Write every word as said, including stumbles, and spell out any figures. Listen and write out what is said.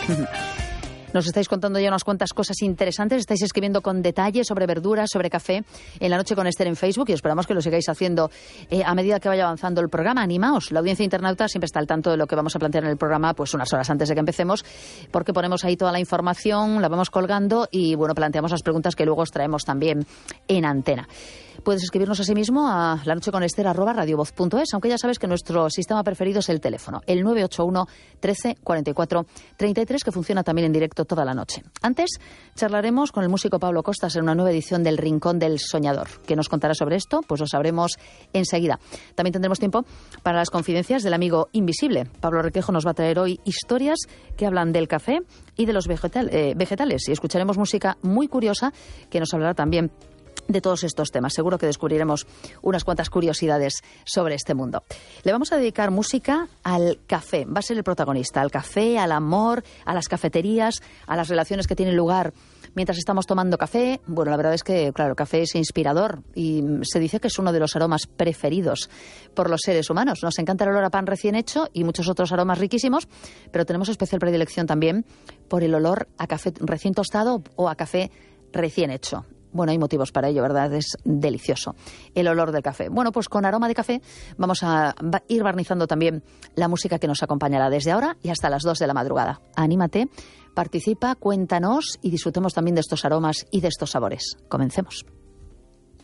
Nos estáis contando ya unas cuantas cosas interesantes, estáis escribiendo con detalle sobre verduras, sobre café en La Noche con Esther en Facebook y esperamos que lo sigáis haciendo eh, a medida que vaya avanzando el programa. Animaos, la audiencia internauta siempre está al tanto de lo que vamos a plantear en el programa pues unas horas antes de que empecemos, porque ponemos ahí toda la información, la vamos colgando y bueno, planteamos las preguntas que luego os traemos también en antena. Puedes escribirnos asimismo a lanocheconester arroba radiovoz punto es, aunque ya sabes que nuestro sistema preferido es el teléfono, el nueve ocho uno, trece, cuarenta y cuatro, treinta y tres, que funciona también en directo toda la noche. Antes charlaremos con el músico Pablo Costas en una nueva edición del Rincón del Soñador. ¿Qué nos contará sobre esto? Pues lo sabremos enseguida. También tendremos tiempo para las confidencias del amigo invisible. Pablo Requejo nos va a traer hoy historias que hablan del café y de los vegetal, eh, vegetales. Y escucharemos música muy curiosa que nos hablará también de todos estos temas. Seguro que descubriremos unas cuantas curiosidades sobre este mundo. Le vamos a dedicar música al café. Va a ser el protagonista. Al café, al amor, a las cafeterías, a las relaciones que tienen lugar mientras estamos tomando café. Bueno, la verdad es que, claro, el café es inspirador y se dice que es uno de los aromas preferidos por los seres humanos. Nos encanta el olor a pan recién hecho y muchos otros aromas riquísimos, pero tenemos especial predilección también por el olor a café recién tostado o a café recién hecho. Bueno, hay motivos para ello, ¿verdad? Es delicioso el olor del café. Bueno, pues con aroma de café vamos a ir barnizando también la música que nos acompañará desde ahora y hasta las dos de la madrugada. Anímate, participa, cuéntanos y disfrutemos también de estos aromas y de estos sabores. Comencemos.